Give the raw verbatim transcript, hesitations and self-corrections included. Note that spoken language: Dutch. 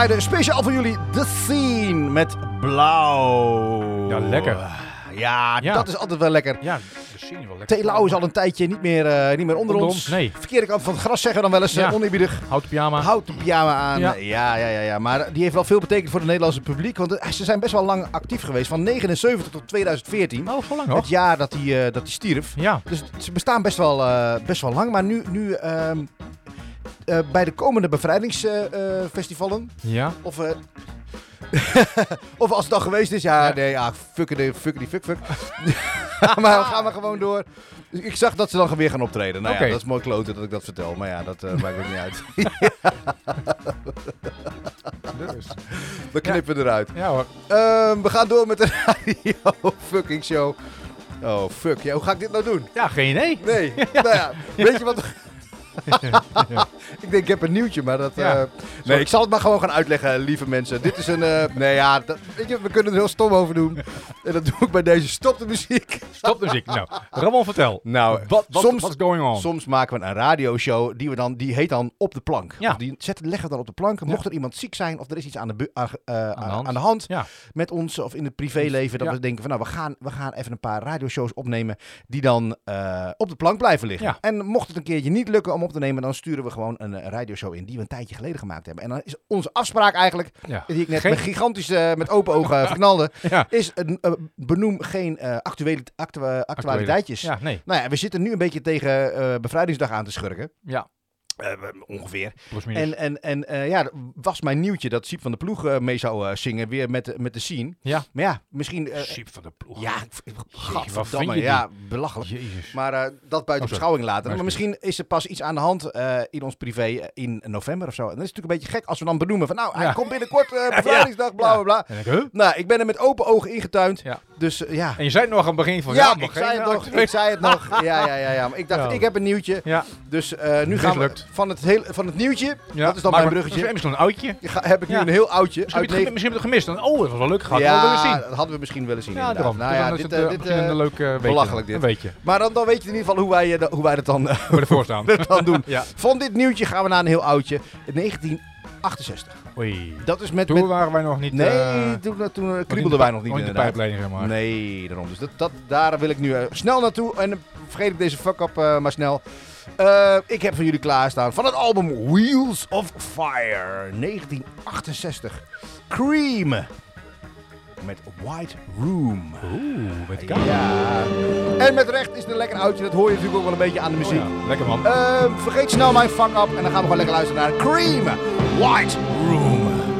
Speciaal voor jullie, The Scene met Blauw. Ja, lekker. Ja, ja, dat is altijd wel lekker. Ja, The Scene is wel lekker. T. Lau is al een tijdje niet meer, uh, niet meer onder, onder ons. ons. Nee. Verkeerde kant van het gras zeggen we dan wel eens, ja. uh, oneerbiedig. Houten pyjama. Houten pyjama aan. Ja. Ja, ja, ja, ja. Maar die heeft wel veel betekend voor het Nederlandse publiek. Want uh, ze zijn best wel lang actief geweest. Van negenenzeventig tot tweeduizend veertien. Oh, zo lang hoor. Het jaar dat hij uh, dat hij stierf. Ja. Dus ze bestaan best wel, uh, best wel lang. Maar nu... nu uh, uh, bij de komende bevrijdingsfestivalen. Uh, ja. Of... Uh, of als het al geweest is, ja, ja. nee, ja, fuck die, fuck die, fuck, fuck. Maar we gaan maar gewoon door. Ik zag dat ze dan weer gaan optreden. Nou okay. ja, dat is mooi kloten dat ik dat vertel. Maar ja, dat uh, maakt ook niet uit. Dus. We knippen ja. eruit. Ja hoor. Uh, we gaan door met de radio fucking show. Oh, fuck. Ja, hoe ga ik dit nou doen? Ja, geen idee. Nee. nou ja, weet je wat... ja. Ik denk, ik heb een nieuwtje, maar dat... Ja. Uh, nee, ik zal het maar gewoon gaan uitleggen, lieve mensen. Dit is een... Uh, nee, ja, dat, weet je, we kunnen er heel stom over doen. En dat doe ik bij deze. Stop de muziek. Stop de muziek. Nou, Ramon, vertel. Nou, wat, wat, soms, what's going on? Soms maken we een radioshow, die, we dan, die heet dan Op de Plank. Ja. Of die zetten, leggen we dan op de plank. Mocht ja. er iemand ziek zijn, of er is iets aan de, bu- uh, uh, aan de hand, aan de hand ja. met ons, of in het privéleven, dat ja. we denken van, nou, we gaan, we gaan even een paar radioshows opnemen, die dan uh, op de plank blijven liggen. Ja. En mocht het een keertje niet lukken om op te nemen, dan sturen we gewoon een uh, radioshow in die we een tijdje geleden gemaakt hebben. En dan is onze afspraak eigenlijk, ja. die ik net geen... gigantisch uh, met open ogen verknalde, ja. is uh, uh, benoem geen uh, actuele, actu- actualiteitjes. Ja, nee. Nou ja, we zitten nu een beetje tegen uh, Bevrijdingsdag aan te schurken. Ja. Uh, ongeveer. En, en, en uh, ja, was mijn nieuwtje dat Siep van de Ploeg uh, mee zou uh, zingen, weer met, met de scene. Ja. Maar ja, misschien... Uh, Siep van de Ploeg. Ja, gadverdamme, ja, belachelijk. Jezus. Maar uh, dat buiten oh, beschouwing laten. Maar, maar misschien is er pas iets aan de hand uh, in ons privé uh, in november of zo. En dan is het natuurlijk een beetje gek als we dan benoemen van, nou, hij ja. komt binnenkort, uh, Bevrijdingsdag, bla bla bla. Ja. Huh? Nou, ik ben er met open ogen ingetuind. Ja. Dus uh, ja. En je zei het nog aan het begin van, ja, ja, ik, zei het nog, ik zei het nog. Ja, ja, ja, ja. Maar ik dacht, ja. ik heb een nieuwtje. Ja. Dus uh, nu gaan we van het, heel, van het nieuwtje, ja. dat is dan maar mijn bruggetje. Dat is misschien een oudje. Ga, heb ik nu ja. een heel oudje. Misschien heb je het gemist. Dan, oh, dat was wel leuk gehad. Ja, dat, zien. dat hadden we misschien willen zien. Ja, daarom. Nou, ja, dan dit, is het, uh, dit uh, een leuk uh, belachelijk dit. Een beetje. Maar dan, dan weet je in ieder geval hoe wij, uh, hoe wij dat dan, uh, ervoor staan. dan doen. Ja. Van dit nieuwtje gaan we naar een heel oudje. negentien achtenzestig. Oei. Dat is met, toen met... waren wij nog niet... Nee, uh, toen, toen uh, kriebelden wij nog niet in de pijpleiding, zeg maar. Nee, daarom. Dus dat, dat, daar wil ik nu uh, snel naartoe. En uh, vergeet ik deze fuck-up uh, maar snel. Uh, ik heb voor jullie klaarstaan van het album Wheels of Fire. negentien achtenzestig. Cream. Met White Room. Oeh, met kamer. Ja. En met recht is het een lekker oudje. Dat hoor je natuurlijk ook wel een beetje aan de muziek. Oh ja, lekker man. Uh, vergeet snel mijn fuck-up. En dan gaan we gewoon lekker luisteren naar Cream. White Room.